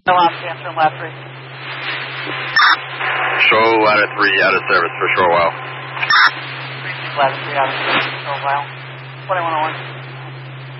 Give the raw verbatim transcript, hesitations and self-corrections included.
Last answer, last three. Show ladder three out of service for a short while. Three, ladder three out of service for a short while. twenty-one oh one.